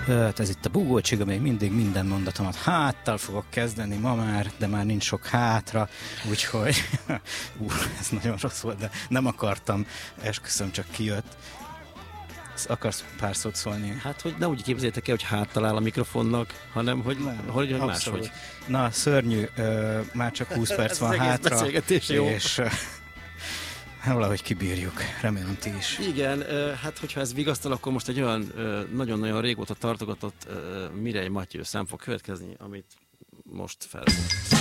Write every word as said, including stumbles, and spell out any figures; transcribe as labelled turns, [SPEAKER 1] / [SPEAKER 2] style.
[SPEAKER 1] Hát ez itt a bugócsiga, még mindig minden mondatomat háttal fogok kezdeni ma már, de már nincs sok hátra, úgyhogy ú, ez nagyon rossz volt, de nem akartam, esküszöm, csak kijött. Akarsz pár szót szólni?
[SPEAKER 2] Hát, hogy ne úgy képzeljétek el, hogy háttal áll a mikrofonnak, hanem hogy,
[SPEAKER 1] Nem,
[SPEAKER 2] hogy, hogy
[SPEAKER 1] abszolút.
[SPEAKER 2] máshogy.
[SPEAKER 1] Na, szörnyű, ö, már csak húsz perc van hátra,
[SPEAKER 2] jó.
[SPEAKER 1] és ö, valahogy kibírjuk, remélem ti is.
[SPEAKER 2] Igen, hát hogyha ez vigasztal, akkor most egy olyan nagyon-nagyon régóta tartogatott Mirej Mattyő szám fog következni, amit most fel.